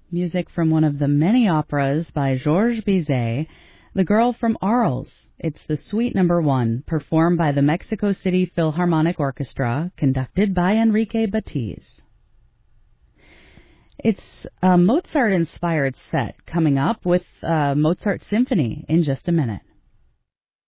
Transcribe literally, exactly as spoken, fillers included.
Music from one of the many operas by Georges Bizet, The Girl from Arles. It's the Suite Number One, performed by the Mexico City Philharmonic Orchestra, conducted by Enrique Batiz. It's a Mozart-inspired set coming up with uh, Mozart Symphony in just a minute.